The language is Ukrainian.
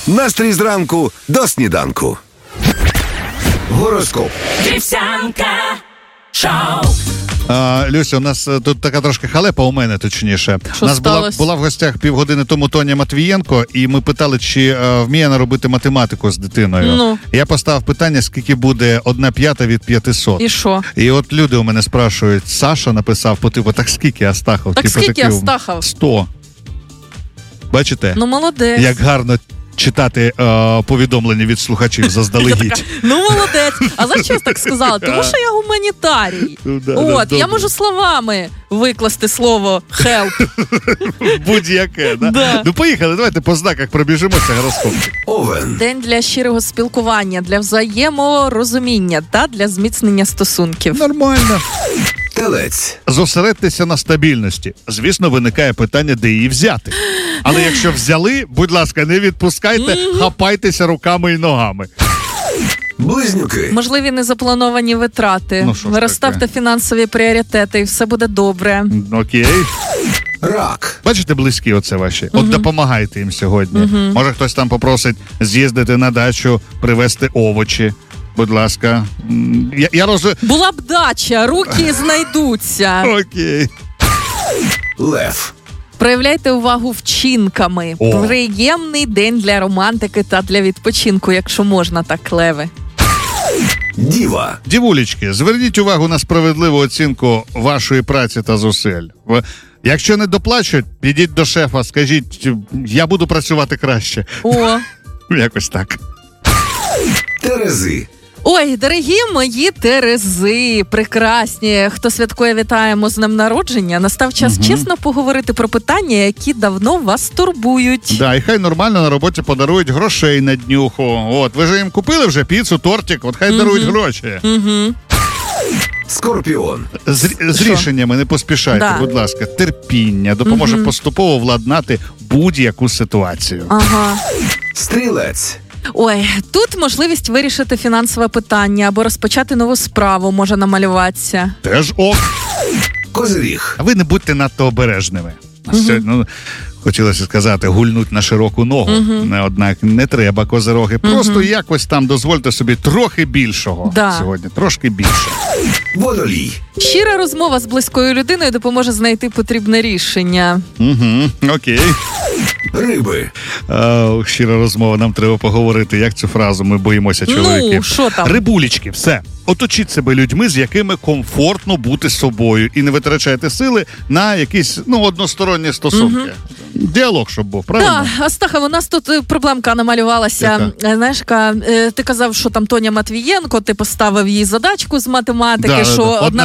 Настрій зранку до сніданку. Гороскоп. Вівсянка шоу. Люся, у нас тут така трошки халепа, у мене точніше. Що у нас сталося? була в гостях півгодини тому Тоня Матвієнко, і ми питали, чи вміє вона робити математику з дитиною. Ну. Я поставив питання, скільки буде 1/5 від 500. І що? І от люди у мене спрашують, Саша написав по типу, так скільки Астахов? Так скільки Астахов? 100. Бачите? Ну, молодець. Як гарно читати повідомлення від слухачів заздалегідь. Ну, молодець. А за що так сказала? Тому що я гуманітарій. Я можу словами викласти слово «help». Будь-яке, да? Да. Ну, поїхали, давайте по знаках пробіжимося, гороскопчик. Овен. День для щирого спілкування, для взаєморозуміння та для зміцнення стосунків. Нормально. Телець. Зосередьтеся на стабільності. Звісно, виникає питання, де її взяти. Але якщо взяли, будь ласка, не відпускайте, хапайтеся руками і ногами. Близнюки. Можливі незаплановані витрати. Ну, що ж Розставте таке? фінансові пріоритети, і все буде добре. Окей. Рак. Бачите, близькі оце ваші? От допомагайте їм сьогодні. Може, хтось там попросить з'їздити на дачу, привезти овочі. Будь ласка. Я розумію. Була б дача, руки знайдуться. Окей. Лев. Проявляйте увагу вчинками. О. Приємний день для романтики та для відпочинку, якщо можна так, леви. Діва. Дівулечки, зверніть увагу на справедливу оцінку вашої праці та зусиль. Якщо не доплачуть, підіть до шефа, скажіть, я буду працювати краще. О. Якось так. Терези. Ой, дорогі мої терези, прекрасні, хто святкує, вітаємо з днем народження. Настав час чесно поговорити про питання, які давно вас турбують. Да, і хай нормально на роботі подарують грошей на днюху. От, ви ж їм купили вже піцу, тортик, от хай дарують гроші. Скорпіон. З рішеннями не поспішайте, Да. будь ласка. Терпіння допоможе поступово владнати будь-яку ситуацію. Ага. Стрілець. Ой, тут можливість вирішити фінансове питання або розпочати нову справу може намалюватися. Теж ок. Козиріг. А ви не будьте надто обережними. Сьогодні, хотілося сказати, гульнуть на широку ногу. Однак не треба козироги. Просто якось там дозвольте собі трохи більшого сьогодні. Трошки більше. Водолій. Щира розмова з близькою людиною допоможе знайти потрібне рішення. Окей. Риби. Щира розмова, нам треба поговорити, як цю фразу ми боїмося, чоловіки. Ну, що там? Рибулечки, все. Оточіть себе людьми, з якими комфортно бути собою. І не витрачайте сили на якісь, стосунки. односторонні стосунки. Діалог, щоб був, правильно? Так, Астахов, у нас тут проблемка намалювалася. Знаєш, ти казав, що там Тоня Матвієнко, ти поставив їй задачку з математики, що одна